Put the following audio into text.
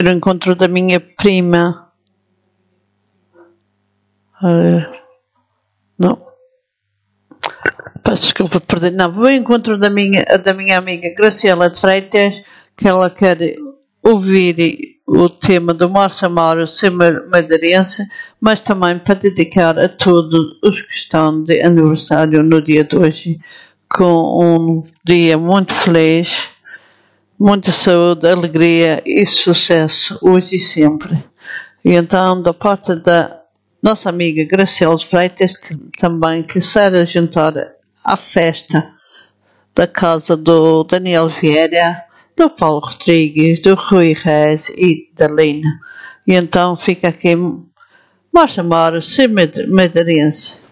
no encontro da minha prima. Não. Peço desculpa, perdi. Não, vou ao encontro da minha amiga Graciela de Freitas, que ela quer ouvir o tema do Março Amaro ser madeirense, mas também para dedicar a todos os que estão de aniversário no dia de hoje, com um dia muito feliz, muita saúde, alegria e sucesso, hoje e sempre. E então, da parte da nossa amiga Graciela de Freitas, também quiser juntar à festa da casa do Daniel Vieira, do Paulo Rodrigues, do Rui Reis e da Lina. E então fica aqui Março Amaro, ser madeirense.